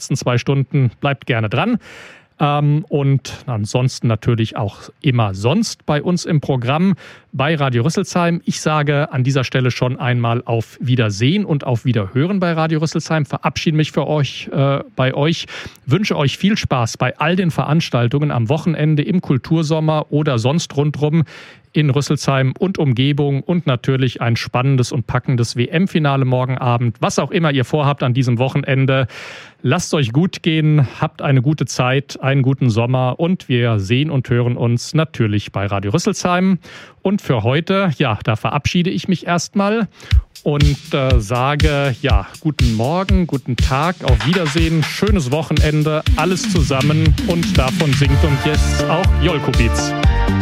letzten 2 Stunden. Bleibt gerne dran. Und ansonsten natürlich auch immer sonst bei uns im Programm bei Radio Rüsselsheim. Ich sage an dieser Stelle schon einmal auf Wiedersehen und auf Wiederhören bei Radio Rüsselsheim. Verabschiede mich bei euch. Wünsche euch viel Spaß bei all den Veranstaltungen am Wochenende, im Kultursommer oder sonst rundrum in Rüsselsheim und Umgebung und natürlich ein spannendes und packendes WM-Finale morgen Abend. Was auch immer ihr vorhabt an diesem Wochenende, lasst euch gut gehen, habt eine gute Zeit, einen guten Sommer und wir sehen und hören uns natürlich bei Radio Rüsselsheim. Und für heute, ja, da verabschiede ich mich erstmal und sage, ja, guten Morgen, guten Tag, auf Wiedersehen, schönes Wochenende, alles zusammen und davon singt und jetzt auch Jolkowitz.